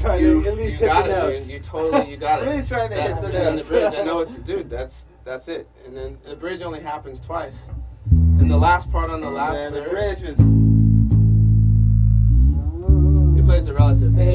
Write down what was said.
trying to at least hit got the it. notes. You totally, you got it. At least trying to hit the And then the notes. bridge, I know it's, dude, that's it. And then the bridge only happens twice. And the last part on the last And the lyric, bridge is. he plays the relative.